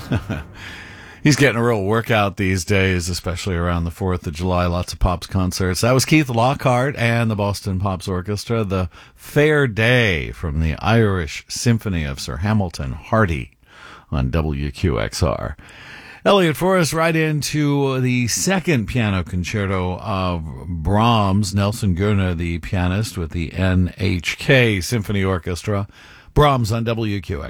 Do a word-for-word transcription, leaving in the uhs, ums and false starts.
He's getting a real workout these days, especially around the fourth of July. Lots of Pops concerts. That was Keith Lockhart and the Boston Pops Orchestra. The Fair Day from the Irish Symphony of Sir Hamilton Hardy on W Q X R. Elliot Forrest right into the second piano concerto of Brahms. Nelson Gurner, the pianist with the N H K Symphony Orchestra. Brahms on W Q X R.